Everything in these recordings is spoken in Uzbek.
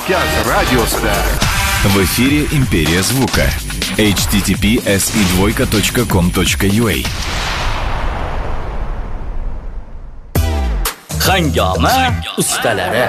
Kavkaz radiosida. В эфире «Империя звука». https://2.com.ua Hangoma ustalari.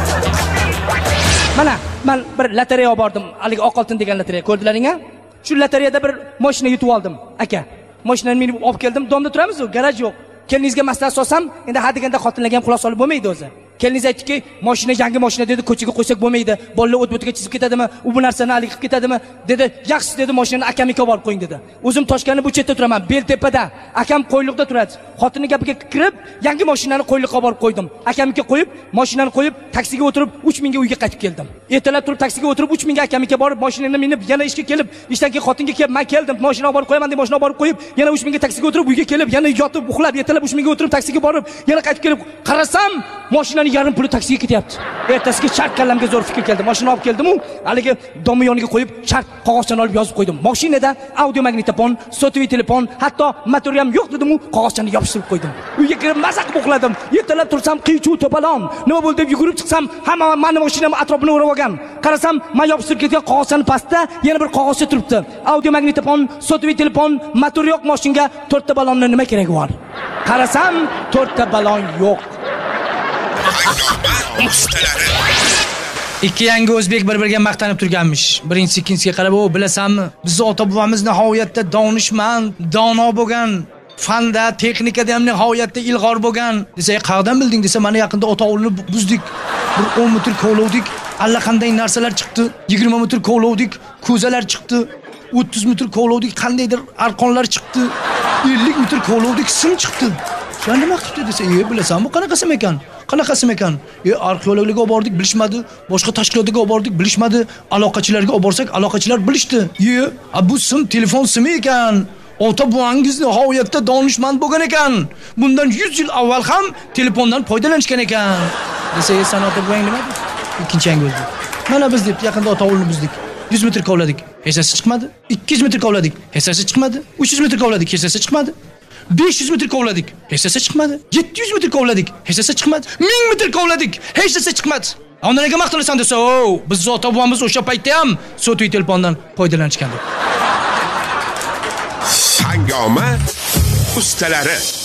Mana men bir lotereyaga bordim. Haligi oq oltin degan lotereya. Ko'rdilaring-a? Shu lotereyada bir mashina yutib oldim, aka. Mashinani minib olib keldim. Domda turamiz-ku, garaj yo'q. Keliningizga maslahat solsam, endi ha deganda xotinlarga ham quloq solib bo'lmaydi o'zi. Keliniz aytdiki, mashina yangi mashina dedi, ko'chaga qo'ysak bo'lmaydi. Bolalar o't-o'tga chizib ketadimi? U bu narsani hali qilib ketadimi? Dedi, yaxshi dedi, mashinani akamga borib qo'ying dedi. O'zim Toshkentning bu chetda turaman, Beltepada. Akam Qo'yliqda turadi. Xotinining gapiga kirib, yangi mashinani Qo'yliqqa borib qo'ydim. Akamga qo'yib, mashinani qo'yib, taksiga o'tirib 3000 ga uyga qaytib keldim. Ertalab turib taksiga o'tirib 3000 ga akamga borib, mashinani minib, yana ishga kelib, ishdan keyin xotinga kelib, men keldim, mashina olib qo'yaman deb mashina borib qo'yib, yana 3000 ga taksiga o'tirib uyga kelib, yana yotib, uxlab, ertalab 3000 ga o'tirib taksiga borib, yana qaytib kelib, qarasam, mashinani yarim puli taksiga ketyapti. Ertasiga chart kallamga zo'r fikr keldi. Mashina olib keldim-u, haligi domi yoniga qo'yib, chart qog'ozdan olib yozib qo'ydim. Mashinada audio magnitofon, sotuvli telefon, hatto motor ham yo'q dedim-u, qog'ozchani yopishtirib qo'ydim. Uyga kirib maza qilib uxladim. Ertalab tursam qiy-chuv to'palon. Nima bo'ldi deb yugurib chiqsam, hamma meni mashinam atrofini o'rab olgan. Qarasam, men yopishtirib ketgan qog'ozchani pastda yana bir qog'ozcha turibdi. Audio magnitofon, sotuvli telefon, motor yo'q mashinga 4 ta balonni nima keragi bor? Qarasam, 4 ta balon yo'q. Ikki yangi o'zbek bir-biriga maqtanib turganmish. Birinchisi ikkinchisiga qarab, "O, bilasanmi? Bizning ota-bobomiz nihoyatda donishmand, dono bo'lgan, fanda, texnikada ham nihoyatda ilg'or bo'lgan." Desa, "Qayerdan bilding?" desa, "Mana yaqinda ota-o'g'lini buzdik. Bir 10 metr kovlovdik, allaqanday narsalar chiqdi. 20 metr kovlovdik, ko'zalar chiqdi. 30 metr kovlovdik, qandaydir arqonlar chiqdi. 50 metr kovlovdik, sim chiqdi." Sen nima qilibdi desa, "Bilasanmi, qanaqasimi ekan? Qanaqasimi ekan? Arxeologlarga olib bordik, bilishmadi. Boshqa tashkilotlarga olib bordik, bilishmadi. Aloqachilarga olib borsak, aloqachilar bilishdi. Bu sim telefon simi ekan. Ota-bobangiz nihoyatda donishmand bo'lgan ekan. Bundan 100 yil avval ham telefondan foydalanishgan ekan." Desa, "Sen ota-bobang nima dedi?" Ikkinchi yangi o'zbek. "Mana biz deb yaqinda ota-o'g'lini buzdik. 100 metr kovladik, hech narsa chiqmadi. 200 metr kovladik, hech narsa chiqmadi. 300 metr kovladik, hech narsa chiqmadi. 500 metr kovladik, hech narsa chiqmadi. 700 metr kovladik, hech narsa chiqmadi. 1000 metr kovladik, hech narsa chiqmadi." Onda nega maqtanasan desa, "Biz ota-bobomiz o'sha paytda ham sotuvli telefondan foydalanishgan" deb. Hangoma ustalari.